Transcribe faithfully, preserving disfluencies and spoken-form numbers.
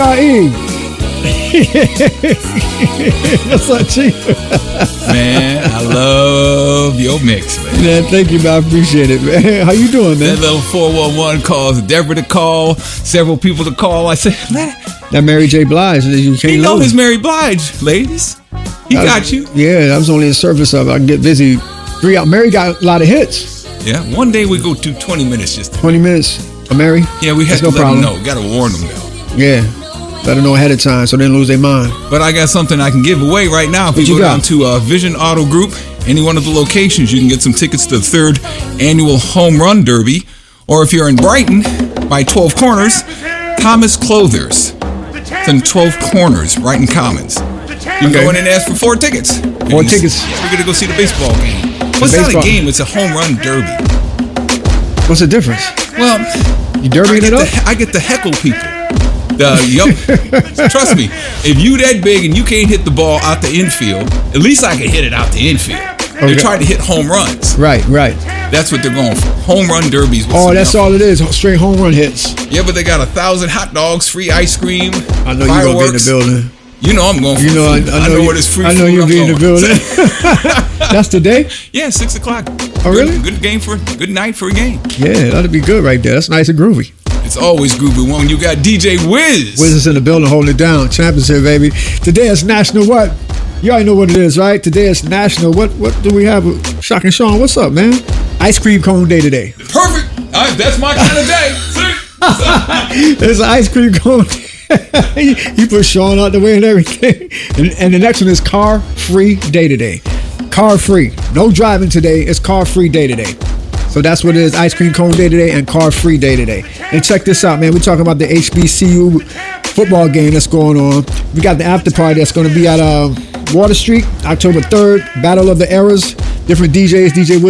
R E. What's up, Chief? Man, I love your mix, man. Man, thank you, man. I appreciate it, man. How you doing, man? That little four one one calls Deborah to call, several people to call. I said, man, that Mary J. Blige. You he know his Mary Blige, ladies. He I, got you. Yeah, that was only the surface of it. I can get busy. Three out. Mary got a lot of hits. Yeah, one day we go to twenty minutes just. twenty minutes of Mary? Yeah, we have That's to no let problem. them know. Got to warn them, though. Yeah. Let them know ahead of time so they don't lose their mind. But I got something I can give away right now. If What you you go got? down to uh, Vision Auto Group, any one of the locations, you can get some tickets to the third annual Home Run Derby. Or if you're in Brighton, by twelve Corners, Thomas Clothers. It's in twelve Corners, Brighton Commons. You can Okay. go in and ask for four tickets. Four And tickets. We're going to go see the baseball game. Well, it's not baseball. a game, it's a home run derby. What's the difference? Well, You I derbying get, it up? to, I get to heckle people. The young, trust me, if you that big and you can't hit the ball out the infield, at least I can hit it out the infield. Okay. They're trying to hit home runs. Right, right. That's what they're going for. Home run derbies. with Oh, some that's young- all it is. Straight home run hits. Yeah, but they got a thousand hot dogs, free ice cream, I know you're going to be in the fireworks. building. You know I'm going for You know, I, food. I know, know you, what is free I know food you'll I'm be in the going. building. That's today? Yeah, six o'clock. Oh, really? Good, good game for good night for a game. Yeah, that'd be good right there. That's nice and groovy. It's always groovy when you got D J Wiz. Wiz is in the building holding it down. Champions here, baby. Today is National what? You already know what it is, right? Today is National. What What do we have? Shocking Sean, what's up, man? Ice cream cone day today. Perfect. All right, that's my kind of day. See? There's an ice cream cone. You put Sean out the way and everything. And, and the next one is car free day today. Car free. No driving today. It's car free day today. So that's what it is. Ice cream cone day today and car free day today. And check this out, man. We're talking about the H B C U football game that's going on. We got the after party that's going to be at uh, Water Street, October third. Battle of the Eras. Different D Js. D J Wiz